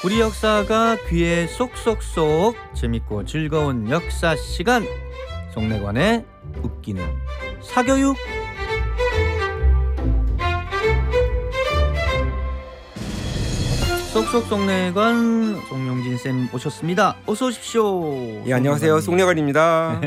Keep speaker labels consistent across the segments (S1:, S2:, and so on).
S1: 우리 역사가 귀에 쏙쏙쏙 재밌고 즐거운 역사 시간 속내관의 웃기는 사교육. 쏙쏙 속내관 송영진 쌤 오셨습니다. 어서 오십시오.
S2: 예, 안녕하세요. 송내관입니다.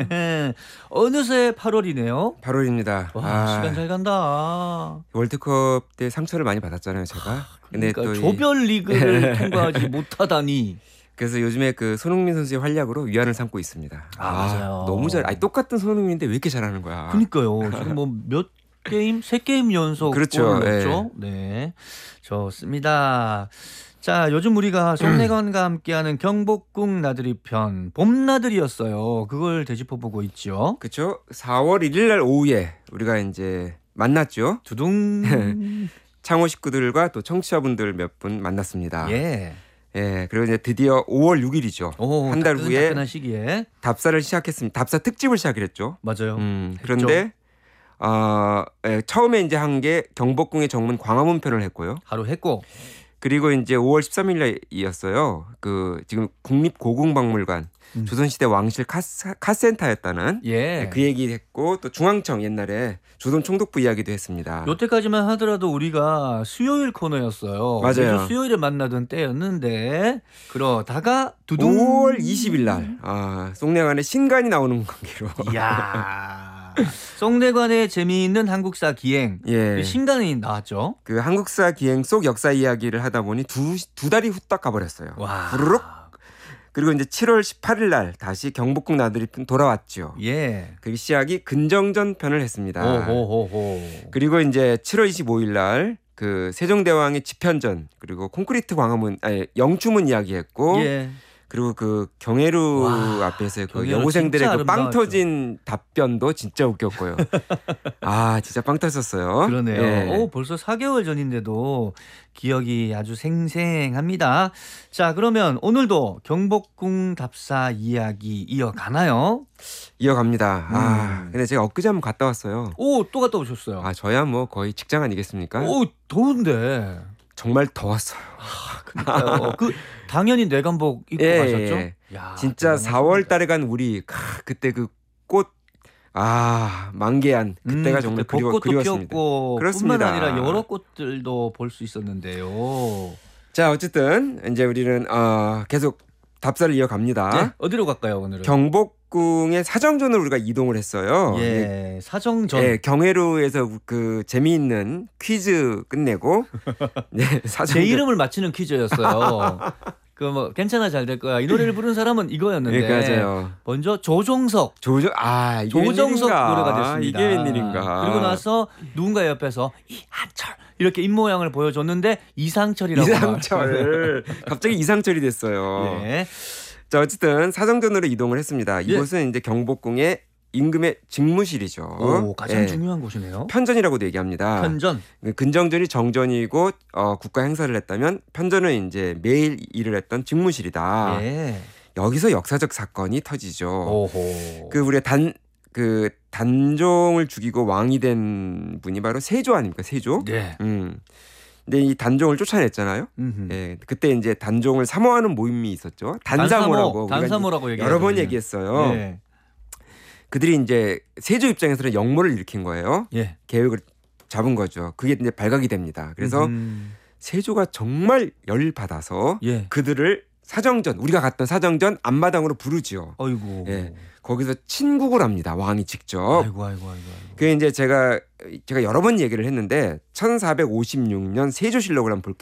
S1: 어느새 8월이네요.
S2: 8월입니다.
S1: 와, 시간 잘 간다.
S2: 월드컵 때 상처를 많이 받았잖아요, 제가.
S1: 그러니까
S2: 또
S1: 조별 리그를 통과하지 못하다니.
S2: 그래서 요즘에 그 손흥민 선수의 활약으로 위안을 삼고 있습니다.
S1: 맞아요.
S2: 너무 잘. 아니, 똑같은 손흥민인데 왜 이렇게 잘하는 거야?
S1: 그러니까요. 지금 뭐 몇 게임, 3게임 연속
S2: 그렇죠.
S1: 골을 넣었죠. 네, 좋습니다. 자, 요즘 우리가 송내관과 함께하는 경복궁 나들이 편 봄나들이였어요. 그걸 되짚어보고 있죠.
S2: 그렇죠. 4월 1일 날 오후에 우리가 이제 만났죠.
S1: 두둥.
S2: 창호 식구들과 또 청취자분들 몇 분 만났습니다.
S1: 예.
S2: 예, 그리고 이제 드디어 5월 6일이죠. 한 달 후에
S1: 따끈따끈한 시기에.
S2: 답사를 시작했습니다. 답사 특집을 시작했죠.
S1: 맞아요.
S2: 그런데 처음에 이제 한 게 경복궁의 정문 광화문 편을 했고요.
S1: 하루 했고.
S2: 그리고 이제 5월 13일 날이었어요. 그 지금 국립고궁박물관 조선시대 왕실 카센터였다는
S1: 예.
S2: 그 얘기 했고 또 중앙청 옛날에 조선 총독부 이야기도 했습니다.
S1: 요때까지만 하더라도 우리가 수요일 코너였어요.
S2: 맞아요.
S1: 매주 수요일에 만나던 때였는데 그러다가 두둥.
S2: 5월 20일 날 송내관의 신간이 나오는 관계로.
S1: 이야. 송내관의 재미있는 한국사 기행.
S2: 예.
S1: 신간이 나왔죠.
S2: 그 한국사 기행 속 역사 이야기를 하다 보니 두 달이 후딱 가버렸어요.
S1: 와.
S2: 부르륵. 그리고 이제 7월 18일 날 다시 경복궁 나들이 편 돌아왔죠.
S1: 예.
S2: 그 시작이 근정전 편을 했습니다.
S1: 오호호호.
S2: 그리고 이제 7월 25일 날 그 세종대왕의 집현전 그리고 콘크리트 광화문 영추문 이야기했고
S1: 예.
S2: 그리고 그 경회루
S1: 와,
S2: 앞에서 그
S1: 경회루
S2: 여고생들의
S1: 진짜
S2: 그 빵
S1: 아름다웠죠.
S2: 터진 답변도 진짜 웃겼고요. 진짜 빵 터졌어요.
S1: 그러네요.
S2: 예.
S1: 벌써 4개월 전인데도 기억이 아주 생생합니다. 자, 그러면 오늘도 경복궁 답사 이야기 이어가나요?
S2: 이어갑니다. 근데 제가 엊그제 한번 갔다 왔어요.
S1: 오, 또 갔다 오셨어요.
S2: 저야 뭐 거의 직장 아니겠습니까?
S1: 오, 더운데.
S2: 정말 더웠어요.
S1: 그러니까요. 당연히 뇌관복 입고
S2: 예,
S1: 가셨죠?
S2: 예.
S1: 야,
S2: 진짜
S1: 대단하십니다.
S2: 4월 달에 간 우리 그때 그 꽃 만개한 그때가 정말
S1: 벚꽃도
S2: 그리웠습니다.
S1: 피었고
S2: 그렇습니다.
S1: 뿐만 아니라 여러 꽃들도 볼 수 있었는데요.
S2: 자, 어쨌든 이제 우리는 계속 답사를 이어갑니다.
S1: 네, 어디로 갈까요 오늘은?
S2: 경복궁의 사정전으로 우리가 이동을 했어요.
S1: 예, 사정전.
S2: 예, 경회루에서 그 재미있는 퀴즈 끝내고 네,
S1: 제 이름을 맞히는 퀴즈였어요. 그 뭐 괜찮아 잘 될 거야. 이 노래를 부른 사람은 이거였는데.
S2: 예, 맞아요.
S1: 먼저 조정석.
S2: 이게
S1: 조정석
S2: 웬일인가?
S1: 노래가 됐습니다.
S2: 이게 웬일인가?
S1: 그리고 나서 누군가 옆에서 이한철 이렇게 입모양을 보여줬는데 이상철이라고
S2: 이상철. 갑자기 이상철이 됐어요.
S1: 예.
S2: 자, 어쨌든 사정전으로 이동을 했습니다. 이곳은 이제 경복궁의 임금의 직무실이죠.
S1: 오, 가장
S2: 예.
S1: 중요한 곳이네요.
S2: 편전이라고도 얘기합니다.
S1: 편전.
S2: 근정전이 정전이고 국가 행사를 했다면 편전은 이제 매일 일을 했던 직무실이다.
S1: 예.
S2: 여기서 역사적 사건이 터지죠.
S1: 오호.
S2: 그 우리가 단종을 죽이고 왕이 된 분이 바로 세조 아닙니까? 세조.
S1: 네.
S2: 근데 이 단종을 쫓아냈잖아요. 예, 그때 이제 단종을 사모하는 모임이 있었죠. 단사모라고
S1: 단사모라고 얘기해요.
S2: 여러 번 얘기했어요.
S1: 예.
S2: 그들이 이제 세조 입장에서는 역모를 일으킨 거예요.
S1: 예.
S2: 계획을 잡은 거죠. 그게 이제 발각이 됩니다. 그래서 세조가 정말 열 받아서
S1: 예.
S2: 그들을 사정전, 우리가 갔던 사정전 앞마당으로 부르지요.
S1: 아이고.
S2: 예. 거기서 친국을 합니다. 왕이 직접.
S1: 아이고.
S2: 그게 이제 제가 여러 번 얘기를 했는데 1456년 세조실록을 한번 볼게요.